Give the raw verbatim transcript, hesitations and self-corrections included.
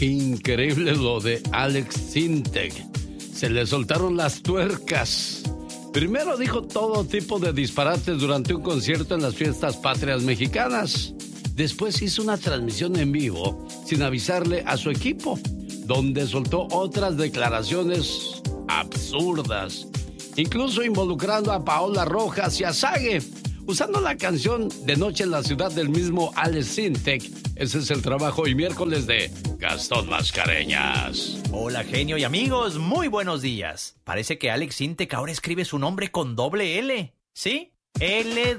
Increíble lo de Alex Sintek. Se le soltaron las tuercas. Primero dijo todo tipo de disparates durante un concierto en las fiestas patrias mexicanas. Después hizo una transmisión en vivo sin avisarle a su equipo, donde soltó otras declaraciones absurdas, incluso involucrando a Paola Rojas y a Sage, usando la canción De Noche en la Ciudad del mismo Alex Sintek. Ese es el trabajo hoy miércoles de Gastón Mascareñas. Hola, genio y amigos, muy buenos días. Parece que Alex Sintek ahora escribe su nombre con doble L, ¿sí? L